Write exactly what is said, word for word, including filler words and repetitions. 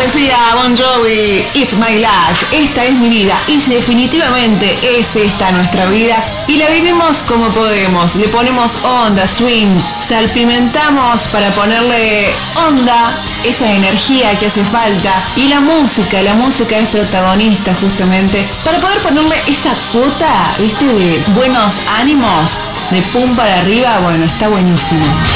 decía Bon Jovi, It's My Life, esta es mi vida. Y si definitivamente es esta nuestra vida y la vivimos como podemos. Le ponemos onda, swing, salpimentamos para ponerle onda, esa energía que hace falta. Y la música, la música es protagonista justamente para poder ponerle esa cuota, viste, de buenos ánimos, de pum para arriba. Bueno, está buenísimo.